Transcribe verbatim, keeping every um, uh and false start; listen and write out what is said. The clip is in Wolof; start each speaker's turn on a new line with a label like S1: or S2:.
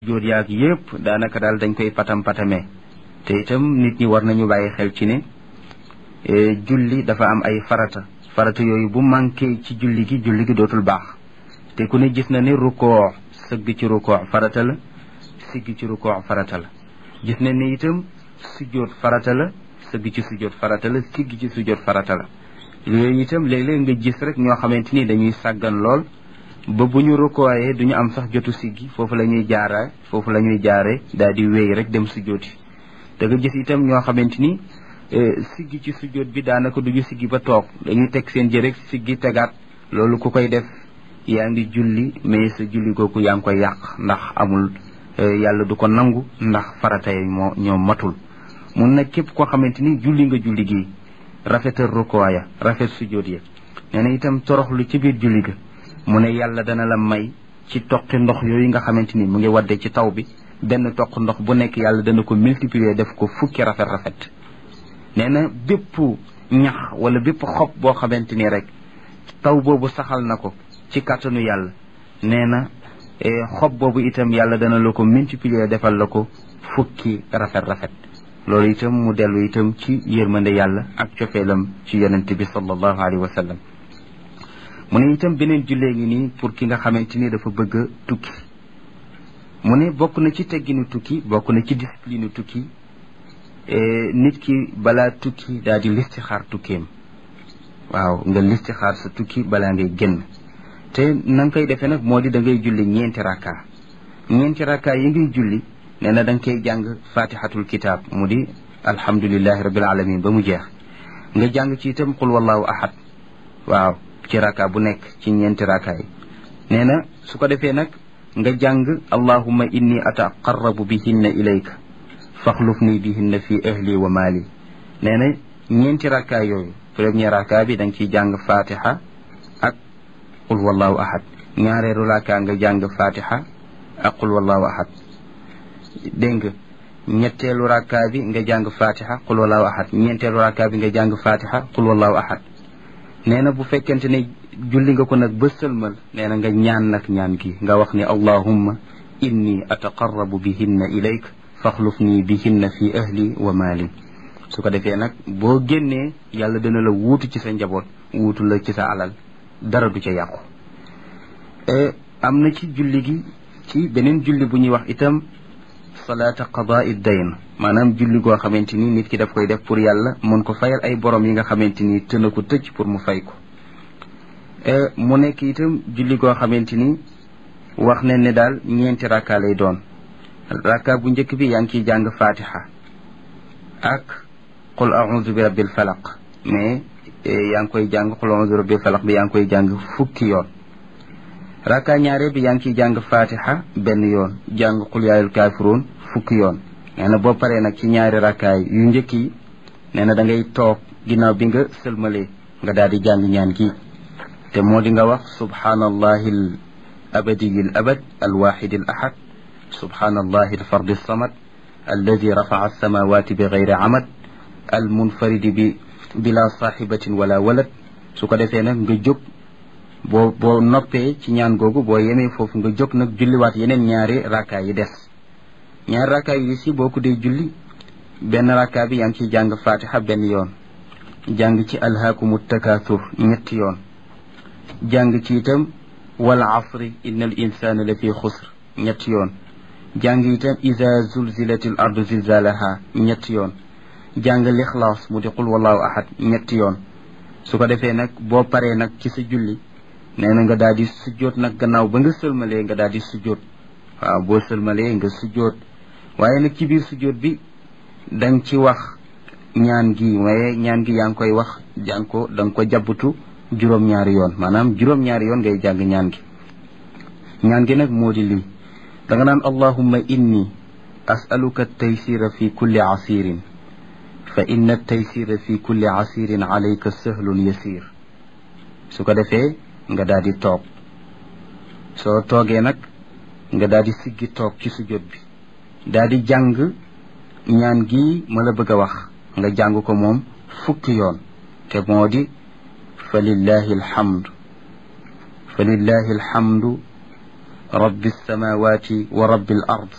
S1: sujjóot yaag yépp daanaka daal dañ koy patam patamee te itam nit ñi war nañu bàyyi xel ci ne julli dafa am ay farata farata yooyu bu manqué ci julli gi julli gi dootul baax te ku ne gis na ne rukoo sëgg ci rukoo farata la sigg ci rukoo farata la gis na ne itam sujjóot farata la sëgg ci sujjóot farata la sigg ci sujjóot farata la yooyu itam léeg-léeg nga gis rek ñoo xamante ni dañuy sàggan lool ba bu ñu rukkooyee duñu am sax jotu siggi foofu la ñuy jaara foofu la ñuy jaare daal di wéy rek dem sujjóoti da nga gis itam ñoo xamante ni siggi ci sujjóot bi daanaka duñu siggi ba toog dañuy teg seen jë rek siggi tegaat loolu ku koy def yaa ngi julli mais sa julli googu yaa ngi koy yàq ndax amul yàlla du ko nangu ndax farata yi moo ñoo matul mun nag képp koo xamante ni julli nga julli gi rafetal rukkoo ya rafet sujjóot ya nee na itam toroxlu ci biir julli ga mu ne yàlla dana la may ci toqi ndox yooyu nga xamante ni mu ngi wadde ci taw bi benn toq ndox bu nekk yàlla dana ko multiplier def ko fukki rafet rafet nee na bépp ñax wala bépp xob boo xamante ni rek taw boobu saxal na ko ci kàttanu yàlla nee na xob boobu itam yàlla dana la ko multiplier defal la ko fukki rafet rafet loolu itam mu dellu itam ci yërmande yàlla ak cofeelam ci yonente bi sallallahu alayhi wa sallam mu ne itam beneen jullee ngi nii pour ki nga xamante ni dafa bëgg a tukki mu ne bokk na ci tegginu tukki bokk na ci discipline tukki nit ki balaa tukki daal di listixaar tukkeem waaw nga listixaar sa tukki balaa ngay génn te na nga koy defee nag moo di da ngay julli ñeenti rakka ñeenti rakka yi ngay julli nee na da nga koy jàng fatihatul kitab mu di alhamdulillahi rabbil alamin ba mu jeex nga jàng ci itam qul wallahu ahad waaw ci rakka bu nekk ci ñeenti rakka yi nee na su ko defee nag nga jàng allahumma inni ataqarrabu bihinna ilayka faxlufni bihinna fi ahli wa mali nee na ñeenti rakka yooyu premier rakka bi da nga ciy jàng fatiha ak qul wallahu ahad ñaareelu rakka nga jàng fatiha ak qul wallahu ahad dégg nga ñetteelu rakka bi nga jàng fatiha qul wallahu ahad ñeenteelu rakka bi nga jàng fatiha qul wallahu ahad nee na bu fekkente ne julli nga ko nag ba sëlmal nee na nga ñaan nag ñaan gi nga wax ni allahumma inni ataqarrabu bihinna ilayk faxlufni bihinna fi ahli wa mali su ko defee nag boo génnee yàlla dana la wuutu ci sa njaboot wuutu la ci sa alal dara du ca yàqu am na ci julli gi ci beneen julli bu ñuy wax itam salaata qadaai dayn maanaam julli goo xamante ni nit ki daf koy def pour yàlla mën ko fayal ay borom yi nga xamante ni tëna ko tëj pour mu fay ko mu nekk itam julli goo xamante ni wax nañ ne daal ñeenti rakka lay doon rakka bu njëkk bi yaa ngi ciy jàng fatiha ak qul a'udhu bi rabbil falaq mais yaa ngi koy jàng qul a'udhu bi rabbil falaq bi yaa ngi koy jàng fukki yoon rakka ñaare bi yaa ngi ciy jàng fatiha benn yoon jàng qul yaayul kaafiruun fukki yoon nee na boo paree nag ci ñaari rakkaay yu njëkk yi nee na da ngay toog ginnaaw bi nga sëlmalee nga daal di jàng ñaan gi te moo di nga wax subhaanallahi al abadiyi al abad al waxidi al ahad subhaanallahi al fardi samad alladi rafaca alsamawati bi gayri amad al munfaridi bi bila saaxibatin wala walad su ko defee nag nga jóg boo boo noppee ci ñaan googu boo yemee foofu nga jóg nag julliwaat yeneen ñaari rakkaa yi des ñaari rakkaa yi si boo ko dee julli benn rakkaa bi yaa ngi ciy jàng fatiha benn yoon jàng ci alhaakumu takaathur ñetti yoon jàng ci itam wal asri inna al insana la fi xusr ñetti yoon jàng itam iza zulzilatil ardu zilzalaha ñetti yoon jàng lixlaas mu di qul wallahu ahad ñetti yoon su ko defee nag boo paree nag ci sa julli nee na nga daal di sujjoot nag gannaaw ba nga sëlmalee nga daal di sujjoot waaw boo sëlmalee nga sujjoot waaye nag ci biir sujjoot bi danga ci wax ñaan gi waaye ñaan gi yaa ngi koy wax jàng ko da nga ko jabbutu juróom-ñaari yoon maanaam juróom-ñaari yoon ngay jàng ñaan gi ñaan gi nag moo di lii da nga naan allahumma inni as'aluka taysira fi kulli asirin fa inna taysira fi kulli asirin alayka sahlun yasir su ko defee nga daal di toog soo toogee nag nga daal di siggi toog ci sujjóot bi daal di jàng ñaan gi ma la bëgg a wax nga jàng ko moom fukki yoon te moo di fa lillahi alhamdu fa lillahi alhamdu rabbi alsamawati wa rabbi al ard